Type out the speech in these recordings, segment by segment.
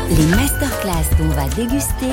Les masterclass dont on va déguster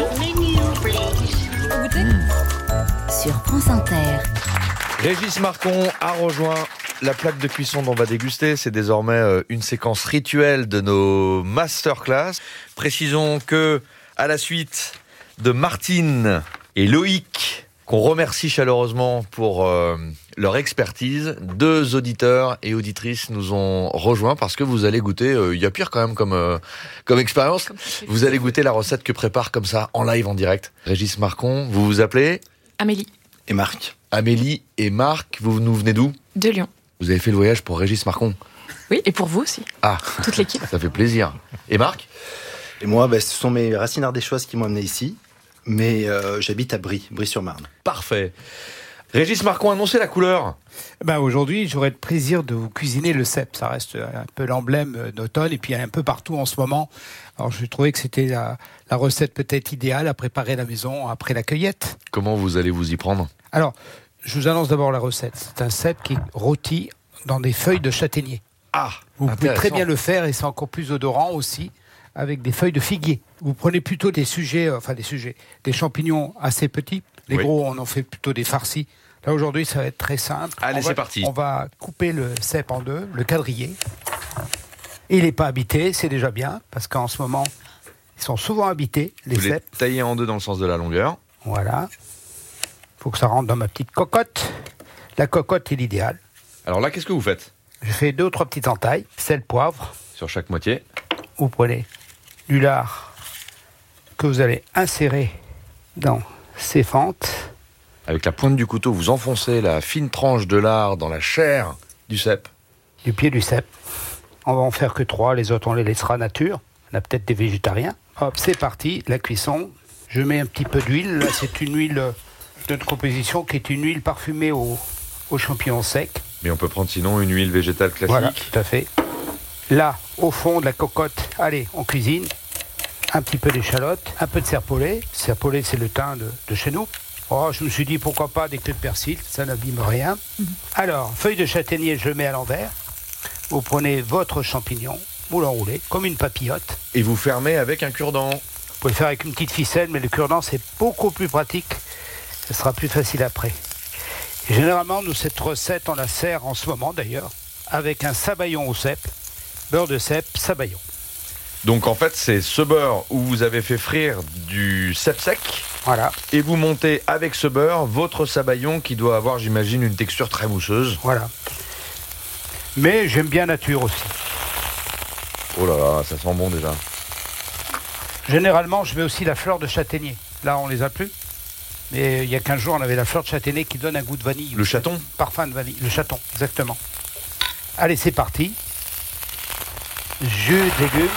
sur France Inter. Régis Marcon a rejoint la plaque de cuisson dont on va déguster. C'est désormais une séquence rituelle de nos masterclass. Précisons que, à la suite de Martine et Loïc, qu'on remercie chaleureusement pour leur expertise, 2 auditeurs et auditrices nous ont rejoints parce que vous allez goûter, il y a pire quand même comme expérience, vous allez goûter la recette que prépare comme ça en live, en direct. Régis Marcon, vous vous appelez Amélie. Et Marc. Amélie et Marc, vous nous venez d'où? De Lyon. Vous avez fait le voyage pour Régis Marcon? Oui, et pour vous aussi. Ah, toute l'équipe. Ça fait plaisir. Et Marc? Et moi, ce sont mes racines ardéchoises qui m'ont amené ici. Mais j'habite à Brie-sur-Marne. Parfait. Régis Marcon, annoncez la couleur. Aujourd'hui, j'aurai le plaisir de vous cuisiner le cèpe. Ça reste un peu l'emblème d'automne et puis un peu partout en ce moment. Alors, je trouvais que c'était la recette peut-être idéale à préparer à la maison après la cueillette. Comment vous allez vous y prendre? Alors, je vous annonce d'abord la recette. C'est un cèpe qui est rôti dans des feuilles de châtaignier. Ah, vous pouvez très bien le faire et c'est encore plus odorant aussi, avec des feuilles de figuier. Vous prenez plutôt des champignons assez petits. Les gros, on en fait plutôt des farcis. Là, aujourd'hui, ça va être très simple. Allez, c'est parti. On va couper le cèpe en 2, le quadriller. Il n'est pas habité, c'est déjà bien, parce qu'en ce moment, ils sont souvent habités, les cèpes. Vous les taillez en 2 dans le sens de la longueur. Voilà. Il faut que ça rentre dans ma petite cocotte. La cocotte est l'idéal. Alors là, qu'est-ce que vous faites? Je fais 2 ou 3 petites entailles, sel, poivre. Sur chaque moitié. Vous prenez du lard que vous allez insérer dans ces fentes. Avec la pointe du couteau, vous enfoncez la fine tranche de lard dans la chair du cèpe. Du pied du cèpe. On va en faire que 3, les autres on les laissera nature. On a peut-être des végétariens. Hop, c'est parti, la cuisson. Je mets un petit peu d'huile. Là, c'est une huile de composition qui est une huile parfumée aux champignons secs. Mais on peut prendre sinon une huile végétale classique. Voilà, tout à fait. Là, au fond de la cocotte, allez, on cuisine. Un petit peu d'échalote, un peu de serpolet. Serpolet, c'est le thym de chez nous. Oh, je me suis dit, pourquoi pas des clés de persil, ça n'abîme rien. Alors, feuille de châtaignier, je le mets à l'envers. Vous prenez votre champignon, vous l'enroulez comme une papillote. Et vous fermez avec un cure-dent. Vous pouvez le faire avec une petite ficelle, mais le cure-dent, c'est beaucoup plus pratique. Ce sera plus facile après. Et généralement, nous, cette recette, on la sert en ce moment, d'ailleurs, avec un sabayon au cèpe. Beurre de cèpe, sabayon. Donc en fait, c'est ce beurre où vous avez fait frire du cèpe sec. Voilà. Et vous montez avec ce beurre votre sabayon qui doit avoir, j'imagine, une texture très mousseuse. Voilà. Mais j'aime bien nature aussi. Oh là là, ça sent bon déjà. Généralement, je mets aussi la fleur de châtaignier. Là, on les a plus. Mais il y a 15 jours, on avait la fleur de châtaignier qui donne un goût de vanille. Le chaton? Parfum de vanille. Le chaton, exactement. Allez, c'est parti. Jus de légumes.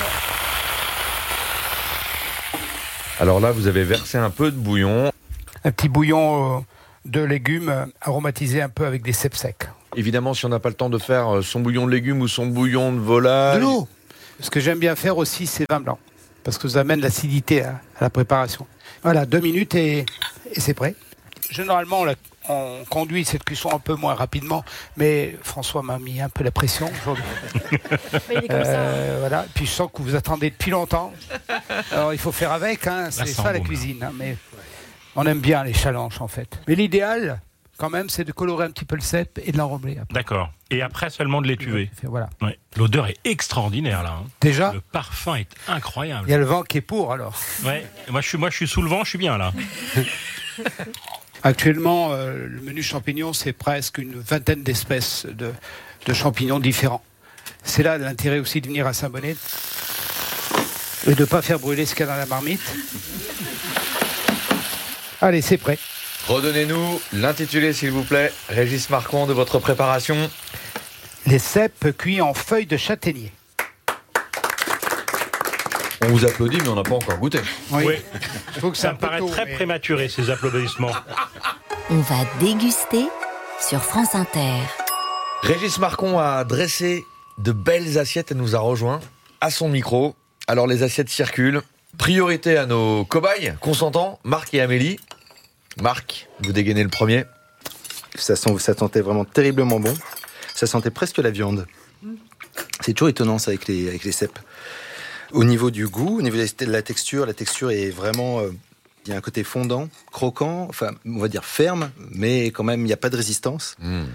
Alors là, vous avez versé un peu de bouillon. Un petit bouillon de légumes aromatisé un peu avec des cèpes secs. Évidemment, si on n'a pas le temps de faire son bouillon de légumes ou son bouillon de volaille... De l'eau. Ce que j'aime bien faire aussi, c'est vin blanc. Parce que ça amène l'acidité à la préparation. Voilà, 2 minutes et c'est prêt. Généralement, on conduit cette cuisson un peu moins rapidement, mais François m'a mis un peu la pression aujourd'hui. Il est comme ça. Voilà. Puis je sens que vous attendez depuis longtemps. Alors il faut faire avec, hein. C'est ça la bon, cuisine. Hein. Mais on aime bien les challenges en fait. Mais l'idéal, quand même, c'est de colorer un petit peu le cèpe et de l'enrober. D'accord. Et après seulement de l'étuver. Voilà. Ouais. L'odeur est extraordinaire là. Déjà, Le parfum est incroyable. il y a le vent qui est pour alors. Ouais. Moi je suis sous le vent, je suis bien là. Actuellement, le menu champignons, c'est presque une vingtaine d'espèces de champignons différents. C'est là l'intérêt aussi de venir à Saint-Bonnet et de ne pas faire brûler ce qu'il y a dans la marmite. Allez, c'est prêt. Redonnez-nous l'intitulé, s'il vous plaît, Régis Marcon, de votre préparation. Les cèpes cuits en feuilles de châtaignier. On vous applaudit, mais on n'a pas encore goûté. Oui. Oui. Il faut que Ça me paraît très prématuré ces applaudissements. On va déguster sur France Inter. Régis Marcon a dressé de belles assiettes et nous a rejoints à son micro. Alors les assiettes circulent. Priorité à nos cobayes consentants, Marc et Amélie. Marc, vous dégainez le premier. Ça sentait vraiment terriblement bon. Ça sentait presque la viande. C'est toujours étonnant ça avec les cèpes. Au niveau du goût, au niveau de la texture est vraiment... il y a un côté fondant, croquant, enfin, on va dire ferme, mais quand même, il n'y a pas de résistance.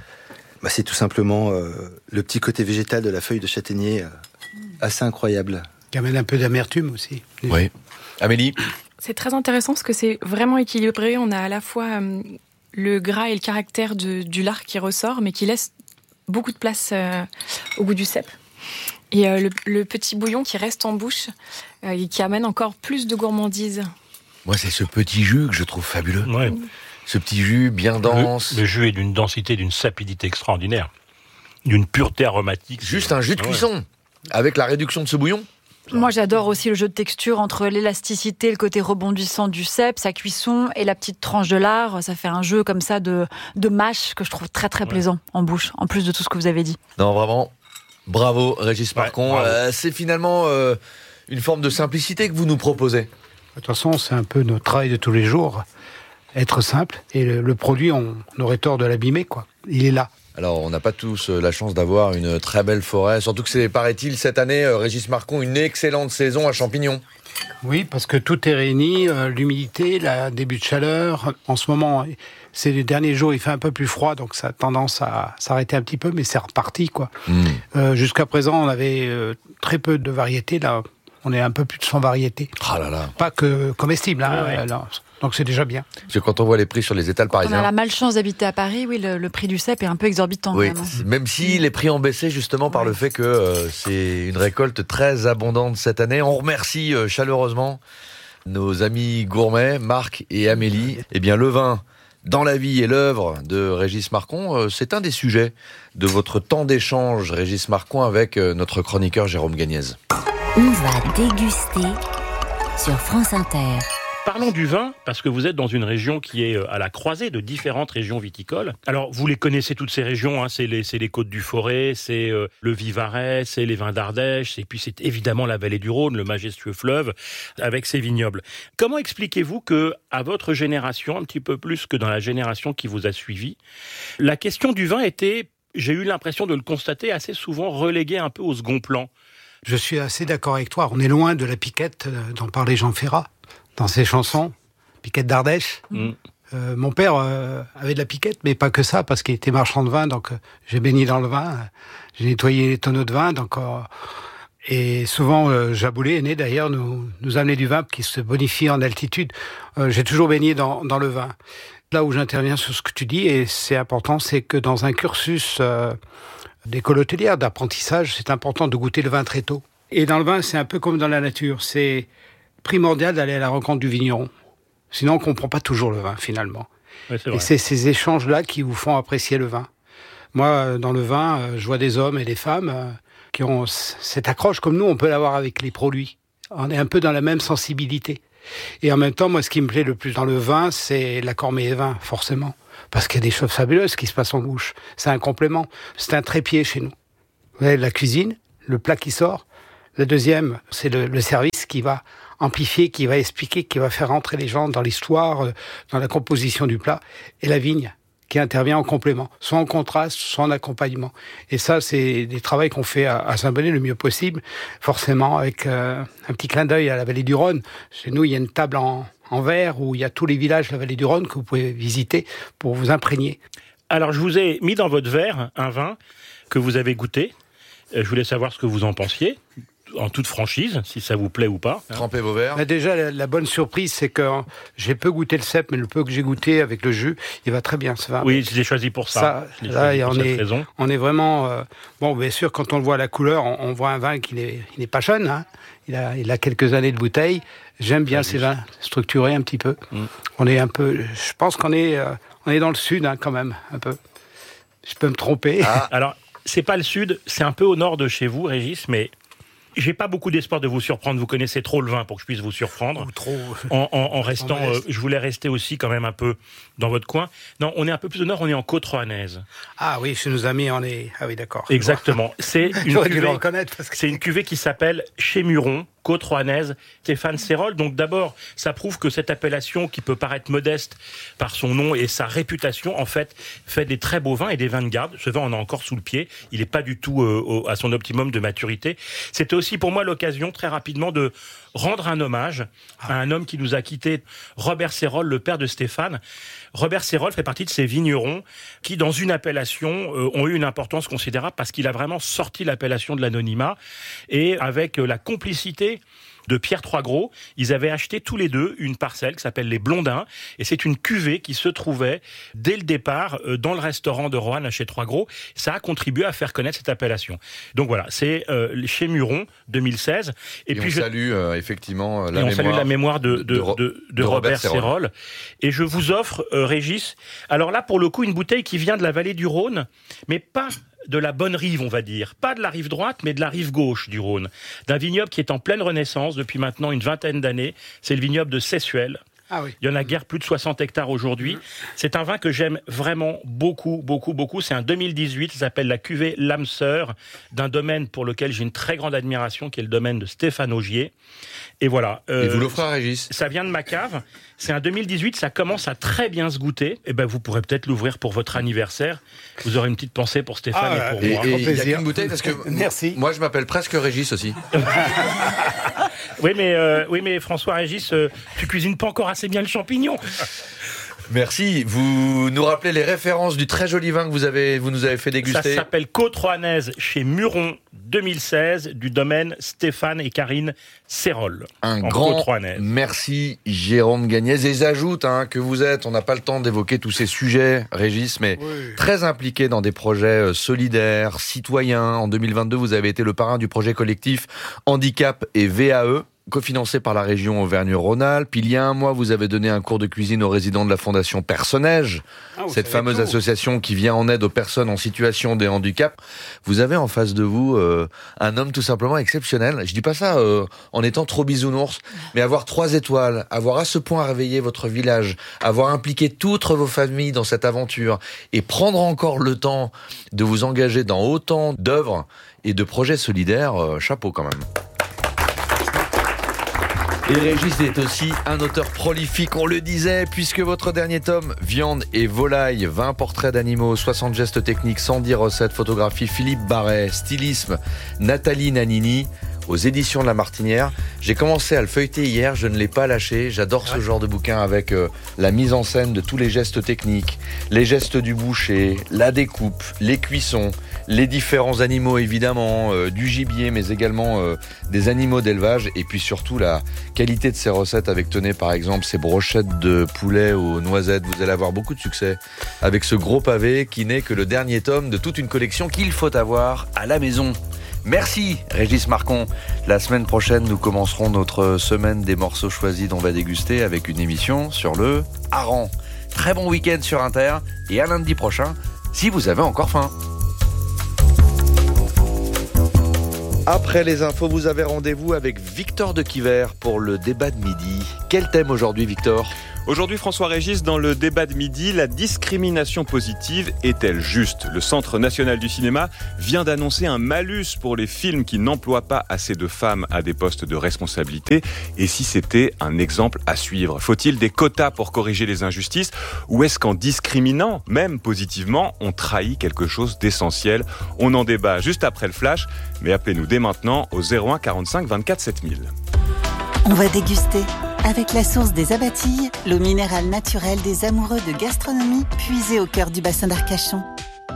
C'est tout simplement le petit côté végétal de la feuille de châtaignier, assez incroyable. Qui amène un peu d'amertume aussi. Oui. Amélie? C'est très intéressant parce que c'est vraiment équilibré. On a à la fois le gras et le caractère du lard qui ressort, mais qui laisse beaucoup de place au goût du cèpe. Et le petit bouillon qui reste en bouche et qui amène encore plus de gourmandise. Moi, c'est ce petit jus que je trouve fabuleux. Ouais. Ce petit jus bien dense. Le jus est d'une densité, d'une sapidité extraordinaire. D'une pureté aromatique. Juste un jus de cuisson. Avec la réduction de ce bouillon. Moi, j'adore aussi le jeu de texture entre l'élasticité, le côté rebondissant du cèpe, sa cuisson et la petite tranche de lard. Ça fait un jeu comme ça de mâche que je trouve très très plaisant en bouche, en plus de tout ce que vous avez dit. Non, vraiment, bravo Régis Marcon. C'est finalement une forme de simplicité que vous nous proposez. De toute façon, c'est un peu notre travail de tous les jours, être simple. Et le produit, on aurait tort de l'abîmer, quoi. Il est là. Alors, on n'a pas tous la chance d'avoir une très belle forêt, surtout que c'est, paraît-il, cette année, Régis Marcon, une excellente saison à champignons. Oui, parce que tout est réuni, l'humidité, le début de chaleur. En ce moment, c'est les derniers jours, il fait un peu plus froid, donc ça a tendance à s'arrêter un petit peu, mais c'est reparti, quoi. Jusqu'à présent, on avait très peu de variétés, là. On est un peu plus de 100 variétés. Ah là là. Pas que comestibles, hein. Alors, donc c'est déjà bien. Parce que quand on voit les prix sur les étals On parisiens... a la malchance d'habiter à Paris, oui, le prix du cèpe est un peu exorbitant. Oui, quand même. même si les prix ont baissé justement par le fait que c'est une récolte très abondante cette année. On remercie chaleureusement nos amis gourmets, Marc et Amélie. Eh bien, le vin dans la vie et l'œuvre de Régis Marcon, c'est un des sujets de votre temps d'échange, Régis Marcon, avec notre chroniqueur Jérôme Gagnez. On va déguster sur France Inter. Parlons du vin, parce que vous êtes dans une région qui est à la croisée de différentes régions viticoles. Alors, vous les connaissez toutes ces régions, hein, c'est les Côtes du Forêt, c'est le Vivarais, c'est les vins d'Ardèche, et puis c'est évidemment la vallée du Rhône, le majestueux fleuve, avec ses vignobles. Comment expliquez-vous que, à votre génération, un petit peu plus que dans la génération qui vous a suivi, la question du vin était, j'ai eu l'impression de le constater, assez souvent reléguée un peu au second plan? Je suis assez d'accord avec toi. On est loin de la piquette dont parlait Jean Ferrat dans ses chansons, piquette d'Ardèche. Mon père avait de la piquette, mais pas que ça, parce qu'il était marchand de vin, donc j'ai baigné dans le vin, j'ai nettoyé les tonneaux de vin, donc et souvent Jaboulé, né d'ailleurs, nous amenait du vin qui se bonifie en altitude. J'ai toujours baigné dans le vin. Là où j'interviens sur ce que tu dis, et c'est important, c'est que dans un cursus d'école hôtelière, d'apprentissage, c'est important de goûter le vin très tôt. Et dans le vin, c'est un peu comme dans la nature, c'est primordial d'aller à la rencontre du vigneron. Sinon, on ne comprend pas toujours le vin, finalement. Ouais, c'est vrai. Et c'est ces échanges-là qui vous font apprécier le vin. Moi, dans le vin, je vois des hommes et des femmes qui ont cette accroche, comme nous, on peut l'avoir avec les produits. On est un peu dans la même sensibilité. Et en même temps, moi, ce qui me plaît le plus dans le vin, c'est l'accord mets-vin, forcément. Parce qu'il y a des choses fabuleuses qui se passent en bouche. C'est un complément. C'est un trépied chez nous. Vous avez la cuisine, le plat qui sort. Le deuxième, c'est le service qui va amplifier, qui va expliquer, qui va faire rentrer les gens dans l'histoire, dans la composition du plat. Et la vigne, qui intervient en complément, soit en contraste, soit en accompagnement. Et ça, c'est des travaux qu'on fait à Saint-Bonnet le mieux possible, forcément avec un petit clin d'œil à la vallée du Rhône. Chez nous, il y a une table en verre où il y a tous les villages de la vallée du Rhône que vous pouvez visiter pour vous imprégner. Alors, je vous ai mis dans votre verre un vin que vous avez goûté. Je voulais savoir ce que vous en pensiez, en toute franchise, si ça vous plaît ou pas. Trempez vos verres. Là, déjà, la bonne surprise, c'est que j'ai peu goûté le cèpe, mais le peu que j'ai goûté avec le jus, il va très bien, ce vin. Oui, je l'ai choisi pour ça. Là, on est vraiment... bon, bien sûr, quand on le voit à la couleur, on voit un vin qui n'est pas jeune. Hein. Il a quelques années de bouteille. J'aime bien ces vins structurés un petit peu. On est un peu... Je pense qu'on est dans le sud, hein, quand même, un peu. Je peux me tromper. Ah. Alors, c'est pas le sud, c'est un peu au nord de chez vous, Régis, mais... J'ai pas beaucoup d'espoir de vous surprendre. Vous connaissez trop le vin pour que je puisse vous surprendre. Ou trop. En restant, je voulais rester aussi quand même un peu dans votre coin. Non, on est un peu plus au nord. On est en Côte roannaise. Ah oui, chez nos amis, on est. Ah oui, d'accord. Exactement. C'est une J'aurais dû cuvée. le reconnaître parce que C'est une cuvée qui s'appelle Chémuron. Côte Roannaise, Stéphane Sérolle. Donc d'abord, ça prouve que cette appellation, qui peut paraître modeste par son nom et sa réputation, en fait, fait des très beaux vins et des vins de garde. Ce vin, on a encore sous le pied. Il n'est pas du tout à son optimum de maturité. C'était aussi pour moi l'occasion, très rapidement, de rendre un hommage à un homme qui nous a quittés, Robert Sérolle, le père de Stéphane. Robert Sérolle fait partie de ces vignerons qui, dans une appellation, ont eu une importance considérable parce qu'il a vraiment sorti l'appellation de l'anonymat, et avec la complicité de Pierre Troisgros, ils avaient acheté tous les deux une parcelle qui s'appelle les Blondins, et c'est une cuvée qui se trouvait dès le départ dans le restaurant de Roanne chez Troisgros. Ça a contribué à faire connaître cette appellation. Donc voilà, c'est chez Muron 2016. Et puis on salue effectivement la mémoire de Robert Sérolle. Et je vous offre, Régis, alors là pour le coup une bouteille qui vient de la vallée du Rhône, mais pas de la bonne rive, on va dire. Pas de la rive droite, mais de la rive gauche du Rhône. D'un vignoble qui est en pleine renaissance depuis maintenant une 20aine d'années. C'est le vignoble de Sessuel. Ah oui. Il y en a guère plus de 60 hectares aujourd'hui. C'est un vin que j'aime vraiment beaucoup, beaucoup, beaucoup. C'est un 2018, ça s'appelle la cuvée L'âme sœur, d'un domaine pour lequel j'ai une très grande admiration, qui est le domaine de Stéphane Augier. Et voilà. Et vous l'offrez à Régis ? Ça vient de ma cave. C'est un 2018, ça commence à très bien se goûter. Et ben, vous pourrez peut-être l'ouvrir pour votre anniversaire. Vous aurez une petite pensée pour Stéphane et pour moi. Et il n'y a qu'une bouteille parce que Merci. Moi, je m'appelle presque Régis aussi. Oui, mais François Régis, tu cuisines pas encore assez bien le champignon. Merci. Vous nous rappelez les références du très joli vin que vous nous avez fait déguster. Ça s'appelle Côte Roannaise chez Muron 2016 du domaine Stéphane et Karine Sérolle. Un grand merci Jérôme Gagnez. Et j'ajoute que vous êtes, on n'a pas le temps d'évoquer tous ces sujets, Régis, mais très impliqué dans des projets solidaires, citoyens. En 2022, vous avez été le parrain du projet collectif Handicap et VAE, cofinancé par la région Auvergne-Rhône-Alpes. Il y a un mois, vous avez donné un cours de cuisine aux résidents de la Fondation Personnage, cette fameuse association qui vient en aide aux personnes en situation de handicap. Vous avez en face de vous un homme tout simplement exceptionnel. Je dis pas ça en étant trop bisounours, mais avoir 3 étoiles, avoir à ce point réveillé votre village, avoir impliqué toutes vos familles dans cette aventure et prendre encore le temps de vous engager dans autant d'œuvres et de projets solidaires, chapeau quand même. Et Régis est aussi un auteur prolifique, on le disait, puisque votre dernier tome, Viande et volaille, 20 portraits d'animaux, 60 gestes techniques, 110 recettes, photographie, Philippe Barret, stylisme, Nathalie Nanini, aux éditions de La Martinière. J'ai commencé à le feuilleter hier, je ne l'ai pas lâché. J'adore ce genre de bouquin avec la mise en scène de tous les gestes techniques, les gestes du boucher, la découpe, les cuissons, les différents animaux évidemment, du gibier mais également des animaux d'élevage, et puis surtout la qualité de ces recettes avec, tenez par exemple, ces brochettes de poulet aux noisettes. Vous allez avoir beaucoup de succès avec ce gros pavé qui n'est que le dernier tome de toute une collection qu'il faut avoir à la maison. Merci Régis Marcon. La semaine prochaine, nous commencerons notre semaine des morceaux choisis dont on va déguster avec une émission sur le hareng. Très bon week-end sur Inter et à lundi prochain si vous avez encore faim. Après les infos, vous avez rendez-vous avec Victor de Quiver pour le débat de midi. Quel thème aujourd'hui, Victor ? Aujourd'hui, François Régis, dans le débat de midi, la discrimination positive est-elle juste ? Le Centre national du cinéma vient d'annoncer un malus pour les films qui n'emploient pas assez de femmes à des postes de responsabilité. Et si c'était un exemple à suivre ? Faut-il des quotas pour corriger les injustices ? Ou est-ce qu'en discriminant, même positivement, on trahit quelque chose d'essentiel ? On en débat juste après le flash, mais appelez-nous dès maintenant au 01 45 24 7000. On va déguster avec la source des Abatilles, l'eau minérale naturelle des amoureux de gastronomie, puisée au cœur du bassin d'Arcachon.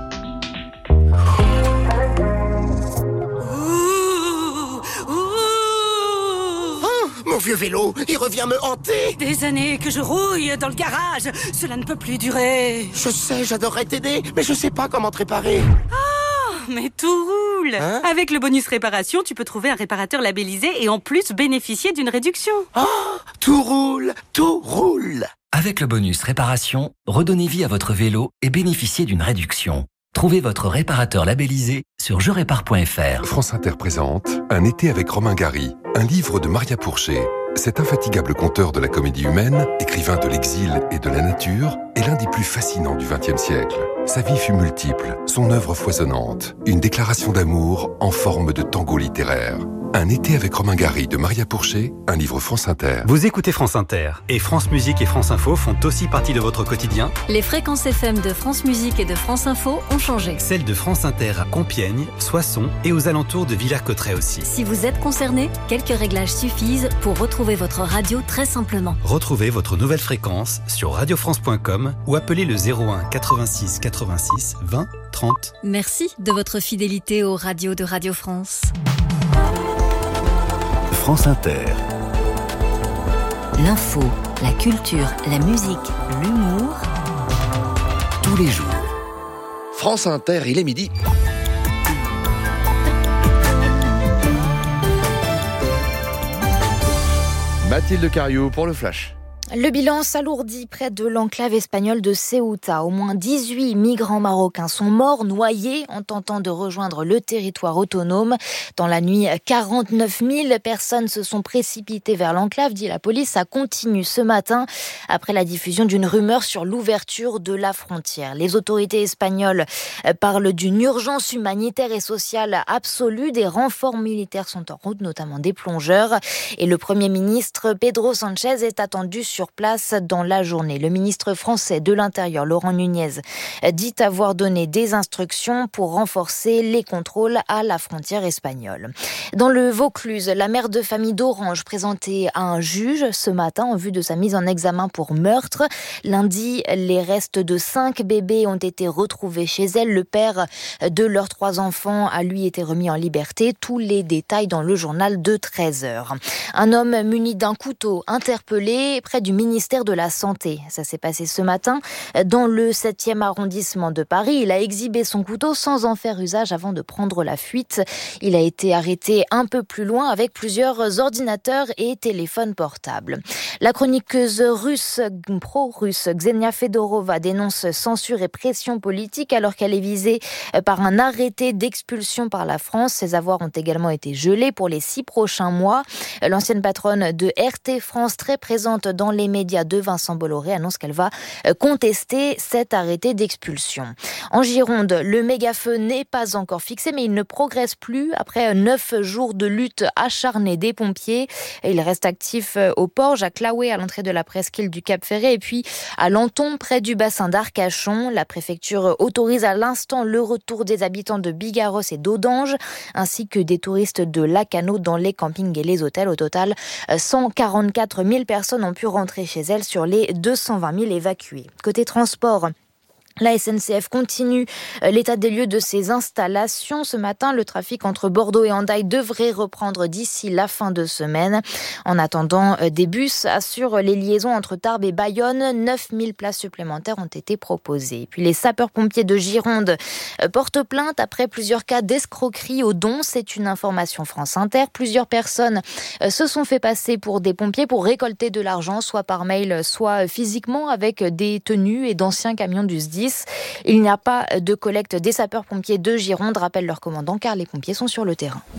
Mon vieux vélo, il revient me hanter. Des années que je rouille dans le garage, cela ne peut plus durer. Je sais, j'adorerais t'aider, mais je sais pas comment te réparer. Mais tout roule. Avec le bonus réparation, tu peux trouver un réparateur labellisé et en plus bénéficier d'une réduction. Tout roule, tout roule. Avec le bonus réparation, redonnez vie à votre vélo et bénéficiez d'une réduction. Trouvez votre réparateur labellisé sur jerépare.fr. France Inter présente Un été avec Romain Gary, un livre de Maria Pourchet. Cet infatigable conteur de la comédie humaine, écrivain de l'exil et de la nature, est l'un des plus fascinants du XXe siècle. Sa vie fut multiple, son œuvre foisonnante, une déclaration d'amour en forme de tango littéraire. Un été avec Romain Gary de Maria Pourchet, un livre France Inter. Vous écoutez France Inter et France Musique et France Info font aussi partie de votre quotidien. Les fréquences FM de France Musique et de France Info ont changé. Celles de France Inter à Compiègne, Soissons et aux alentours de Villers-Cotterêts aussi. Si vous êtes concerné, quelques réglages suffisent pour retrouver votre radio très simplement. Retrouvez votre nouvelle fréquence sur radiofrance.com ou appelez le 01 86 86 20 30. Merci de votre fidélité aux radios de Radio France. France Inter. L'info, la culture, la musique, l'humour. Tous les jours. France Inter, il est midi. Mathilde Cariou pour le Flash. Le bilan s'alourdit près de l'enclave espagnole de Ceuta. Au moins 18 migrants marocains sont morts, noyés en tentant de rejoindre le territoire autonome. Dans la nuit, 49 000 personnes se sont précipitées vers l'enclave, dit la police. Ça continue ce matin après la diffusion d'une rumeur sur l'ouverture de la frontière. Les autorités espagnoles parlent d'une urgence humanitaire et sociale absolue. Des renforts militaires sont en route, notamment des plongeurs. Et le Premier ministre Pedro Sánchez est attendu sur place dans la journée. Le ministre français de l'Intérieur, Laurent Nunez, dit avoir donné des instructions pour renforcer les contrôles à la frontière espagnole. Dans le Vaucluse, la mère de famille d'Orange présentée à un juge ce matin en vue de sa mise en examen pour meurtre. Lundi, les restes de 5 bébés ont été retrouvés chez elle. Le père de leurs 3 enfants a lui été remis en liberté. Tous les détails dans le journal de 13h. Un homme muni d'un couteau interpellé près du ministère de la Santé. Ça s'est passé ce matin dans le 7e arrondissement de Paris. Il a exhibé son couteau sans en faire usage avant de prendre la fuite. Il a été arrêté un peu plus loin avec plusieurs ordinateurs et téléphones portables. La chroniqueuse pro-russe Ksenia Fedorova dénonce censure et pression politique alors qu'elle est visée par un arrêté d'expulsion par la France. Ses avoirs ont également été gelés pour les 6 prochains mois. L'ancienne patronne de RT France, très présente dans les médias de Vincent Bolloré, annonce qu'elle va contester cet arrêté d'expulsion. En Gironde, le méga-feu n'est pas encore fixé, mais il ne progresse plus après 9 jours de lutte acharnée des pompiers. Il reste actif au Porge, à Claouet, à l'entrée de la presqu'île du Cap-Ferret, et puis à Lanton, près du bassin d'Arcachon. La préfecture autorise à l'instant le retour des habitants de Bigarros et d'Audange, ainsi que des touristes de Lacano dans les campings et les hôtels. Au total, 144 000 personnes ont pu rentrer chez elles sur les 220 000 évacués. Côté transport, la SNCF continue l'état des lieux de ses installations. Ce matin, le trafic entre Bordeaux et Hendaye devrait reprendre d'ici la fin de semaine. En attendant, des bus assurent les liaisons entre Tarbes et Bayonne. 9 000 places supplémentaires ont été proposées. Puis les sapeurs-pompiers de Gironde portent plainte après plusieurs cas d'escroquerie aux dons. C'est une information France Inter. Plusieurs personnes se sont fait passer pour des pompiers pour récolter de l'argent, soit par mail, soit physiquement, avec des tenues et d'anciens camions du SDIS. Il n'y a pas de collecte des sapeurs-pompiers de Gironde, rappelle leur commandant, car les pompiers sont sur le terrain.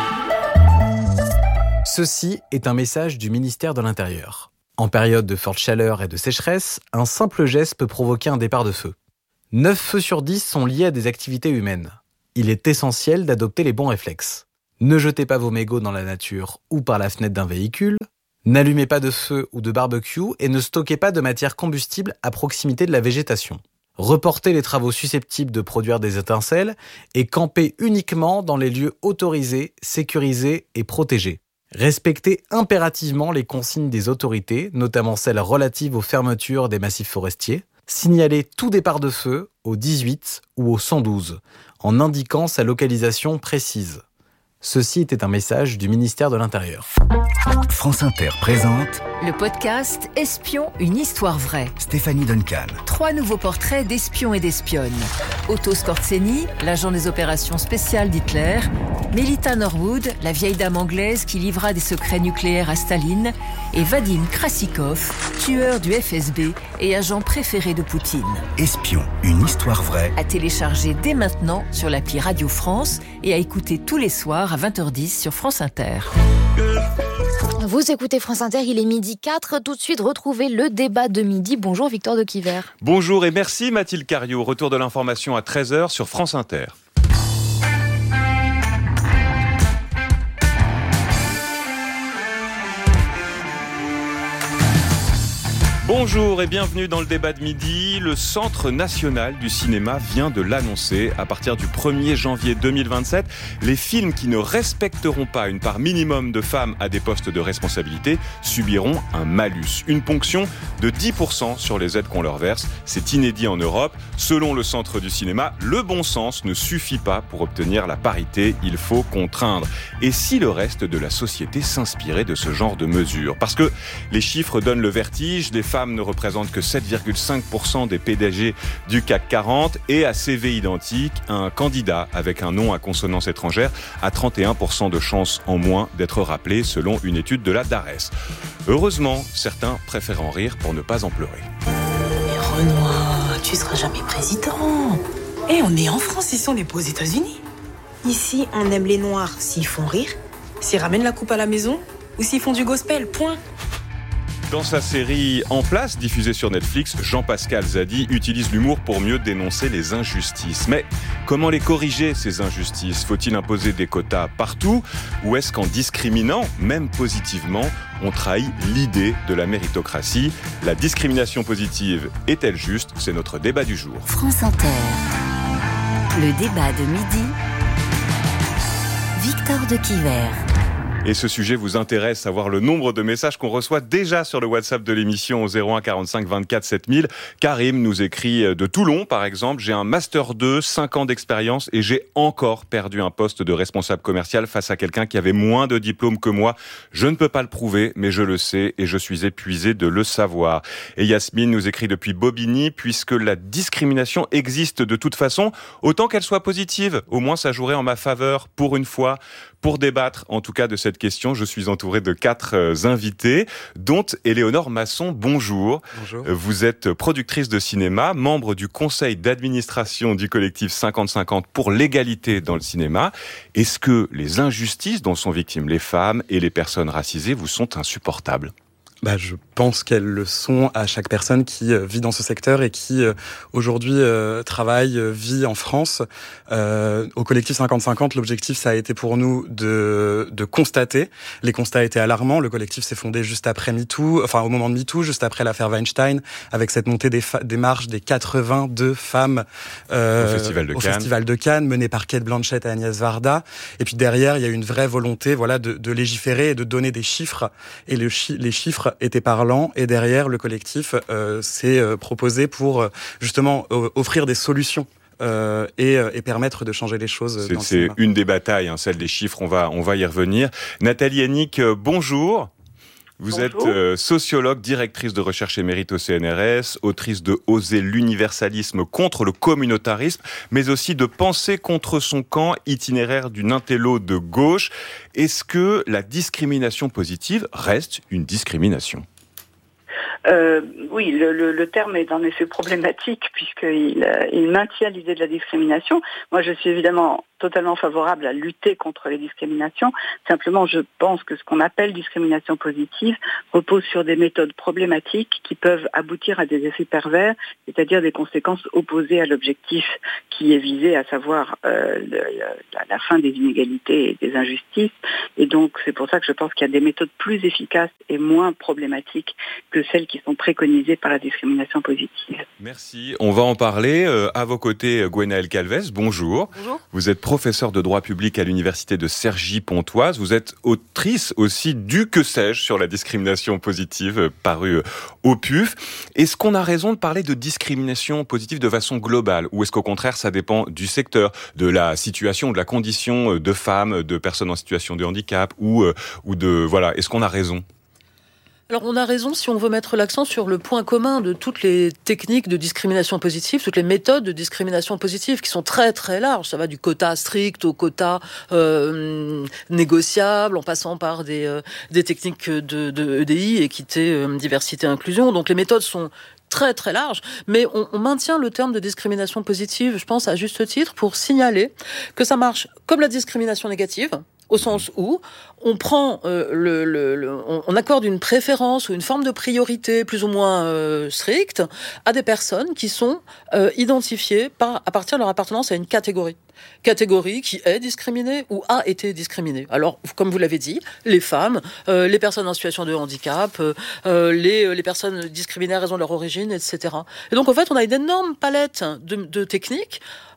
Ceci est un message du ministère de l'Intérieur. En période de forte chaleur et de sécheresse, un simple geste peut provoquer un départ de feu. 9 feux sur 10 sont liés à des activités humaines. Il est essentiel d'adopter les bons réflexes. Ne jetez pas vos mégots dans la nature ou par la fenêtre d'un véhicule. N'allumez pas de feu ou de barbecue et ne stockez pas de matière combustible à proximité de la végétation. Reportez les travaux susceptibles de produire des étincelles et campez uniquement dans les lieux autorisés, sécurisés et protégés. Respectez impérativement les consignes des autorités, notamment celles relatives aux fermetures des massifs forestiers. Signalez tout départ de feu au 18 ou au 112, en indiquant sa localisation précise. Ceci était un message du ministère de l'Intérieur. France Inter présente le podcast Espion, une histoire vraie. Stéphanie Duncan. 3 nouveaux portraits d'espions et d'espionnes. Otto Skorzeny, l'agent des opérations spéciales d'Hitler. Melita Norwood, la vieille dame anglaise qui livra des secrets nucléaires à Staline. Et Vadim Krasikov, tueur du FSB et agent préféré de Poutine. Espion, une histoire vraie. À télécharger dès maintenant sur l'appli Radio France et à écouter tous les soirs à 20h10 sur France Inter. Vous écoutez France Inter, il est 12h04. Tout de suite, retrouvez le débat de midi. Bonjour Victor de Quiver. Bonjour et merci Mathilde Cariou. Retour de l'information à 13h sur France Inter. Bonjour et bienvenue dans le débat de midi. Le Centre national du cinéma vient de l'annoncer. À partir du 1er janvier 2027, les films qui ne respecteront pas une part minimum de femmes à des postes de responsabilité subiront un malus. Une ponction de 10% sur les aides qu'on leur verse. C'est inédit en Europe. Selon le Centre du cinéma, le bon sens ne suffit pas pour obtenir la parité. Il faut contraindre. Et si le reste de la société s'inspirait de ce genre de mesures ? Parce que les chiffres donnent le vertige. Les femmes ne représentent que 7,5% des PDG du CAC 40 et à CV identique, un candidat avec un nom à consonance étrangère a 31% de chances en moins d'être rappelé selon une étude de la DARES. Heureusement, certains préfèrent en rire pour ne pas en pleurer. Mais Renoir, tu seras jamais président. On est en France, on n'est pas aux États-Unis. Ici, on aime les Noirs s'ils font rire, s'ils ramènent la coupe à la maison ou s'ils font du gospel, point. Dans sa série En place, diffusée sur Netflix, Jean-Pascal Zadi utilise l'humour pour mieux dénoncer les injustices. Mais comment les corriger, ces injustices ? Faut-il imposer des quotas partout ? Ou est-ce qu'en discriminant, même positivement, on trahit l'idée de la méritocratie ? La discrimination positive est-elle juste ? C'est notre débat du jour. France Inter. Le débat de midi. Victor de Quiver. Et ce sujet vous intéresse, savoir le nombre de messages qu'on reçoit déjà sur le WhatsApp de l'émission au 01 45 24 7000. Karim nous écrit de Toulon, par exemple. J'ai un Master 2, 5 ans d'expérience et j'ai encore perdu un poste de responsable commercial face à quelqu'un qui avait moins de diplômes que moi. Je ne peux pas le prouver, mais je le sais et je suis épuisé de le savoir. Et Yasmine nous écrit depuis Bobigny, puisque la discrimination existe de toute façon, autant qu'elle soit positive. Au moins, ça jouerait en ma faveur pour une fois. Pour débattre, en tout cas, de cette question, je suis entouré de 4 invités, dont Éléonore Masson. Bonjour. Bonjour. Vous êtes productrice de cinéma, membre du conseil d'administration du collectif 50-50 pour l'égalité dans le cinéma. Est-ce que les injustices dont sont victimes les femmes et les personnes racisées vous sont insupportables ? Je pense qu'elles le sont à chaque personne qui vit dans ce secteur et qui aujourd'hui travaille, vit en France. Au collectif 50-50, l'objectif, ça a été pour nous de constater. Les constats étaient alarmants. Le collectif s'est fondé juste après MeToo, enfin au moment de MeToo, juste après l'affaire Weinstein, avec cette montée des marches des 82 femmes au Festival de Cannes, menée par Cate Blanchett et Agnès Varda. Et puis derrière, il y a eu une vraie volonté, de légiférer et de donner des chiffres. Et les chiffres étaient parlants, et derrière le collectif s'est proposé pour justement offrir des solutions et permettre de changer les choses. C'est une des batailles, celle des chiffres, on va y revenir. Nathalie Hennick, bonjour. Vous êtes sociologue, directrice de recherche émérite au CNRS, autrice de Oser l'universalisme contre le communautarisme, mais aussi de Penser contre son camp, itinéraire d'une intello de gauche. Est-ce que la discrimination positive reste une discrimination ? Oui, le terme est en effet problématique puisqu'il maintient l'idée de la discrimination. Moi, je suis évidemment totalement favorable à lutter contre les discriminations. Simplement, je pense que ce qu'on appelle discrimination positive repose sur des méthodes problématiques qui peuvent aboutir à des effets pervers, c'est-à-dire des conséquences opposées à l'objectif qui est visé, à savoir la fin des inégalités et des injustices. Et donc, c'est pour ça que je pense qu'il y a des méthodes plus efficaces et moins problématiques que celles qui sont préconisées par la discrimination positive. Merci. On va en parler. À vos côtés, Gwenaëlle Calvez, bonjour. Bonjour. Vous êtes professeur de droit public à l'université de Cergy-Pontoise. Vous êtes autrice aussi du Que sais-je sur la discrimination positive, paru au PUF. Est-ce qu'on a raison de parler de discrimination positive de façon globale, ou est-ce qu'au contraire ça dépend du secteur, de la situation, de la condition de femmes, de personnes en situation de handicap, ou de voilà, est-ce qu'on a raison ? Alors on a raison si on veut mettre l'accent sur le point commun de toutes les techniques de discrimination positive, toutes les méthodes de discrimination positive qui sont très très larges. Ça va du quota strict au quota négociable, en passant par des techniques de EDI, équité, diversité, inclusion. Donc les méthodes sont très très larges, mais on maintient le terme de discrimination positive, je pense à juste titre, pour signaler que ça marche comme la discrimination négative, au sens où on prend on accorde une préférence ou une forme de priorité plus ou moins stricte à des personnes qui sont identifiées à partir de leur appartenance à une catégorie qui est discriminée ou a été discriminée. Alors, comme vous l'avez dit, les femmes, les personnes en situation de handicap, les personnes discriminées à raison de leur origine, etc. Et donc, en fait, on a une énorme palette de techniques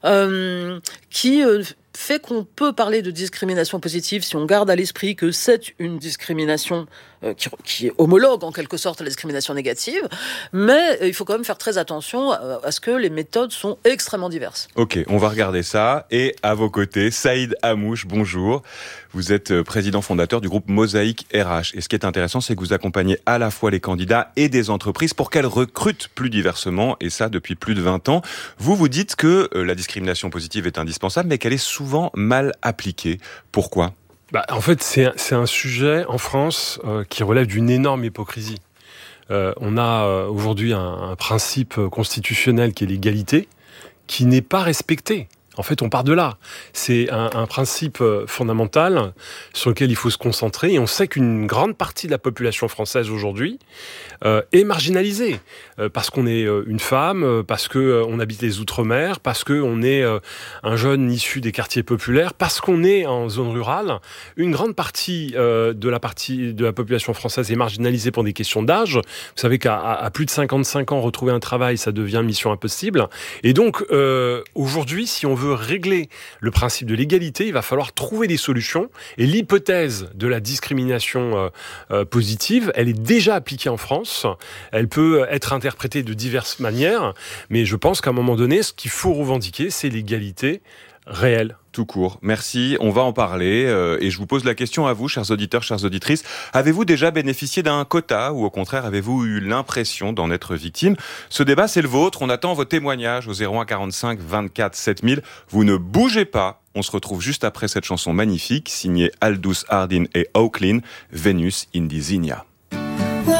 qui fait qu'on peut parler de discrimination positive si on garde à l'esprit que c'est une discrimination qui est homologue en quelque sorte à la discrimination négative, mais il faut quand même faire très attention à ce que les méthodes sont extrêmement diverses. Ok, on va regarder ça. Et à vos côtés, Saïd Hamouche, bonjour. Vous êtes président fondateur du groupe Mosaïque RH. Et ce qui est intéressant, c'est que vous accompagnez à la fois les candidats et des entreprises pour qu'elles recrutent plus diversement, et ça depuis plus de 20 ans. Vous dites que la discrimination positive est indispensable, mais qu'elle est souvent mal appliquée. Pourquoi ? En fait, c'est un sujet en France qui relève d'une énorme hypocrisie. On a aujourd'hui un principe constitutionnel qui est l'égalité, qui n'est pas respecté. En fait, on part de là. C'est un principe fondamental sur lequel il faut se concentrer. Et on sait qu'une grande partie de la population française aujourd'hui est marginalisée. Parce qu'on est une femme, parce qu'on habite les Outre-mer, parce qu'on est un jeune issu des quartiers populaires, parce qu'on est en zone rurale. Une grande partie de la population française est marginalisée pour des questions d'âge. Vous savez qu'à plus de 55 ans, retrouver un travail, ça devient mission impossible. Et donc, aujourd'hui, si on veut régler le principe de l'égalité, il va falloir trouver des solutions. Et l'hypothèse de la discrimination positive, elle est déjà appliquée en France. Elle peut être interprétée de diverses manières, mais je pense qu'à un moment donné, ce qu'il faut revendiquer, c'est l'égalité réelle. Tout court. Merci. On va en parler. Et je vous pose la question à vous, chers auditeurs, chères auditrices. Avez-vous déjà bénéficié d'un quota ou au contraire, avez-vous eu l'impression d'en être victime ? Ce débat, c'est le vôtre. On attend vos témoignages au 01 45 24 7000. Vous ne bougez pas. On se retrouve juste après cette chanson magnifique, signée Aldous Hardin et Oaklin, Venus in the Zinnia.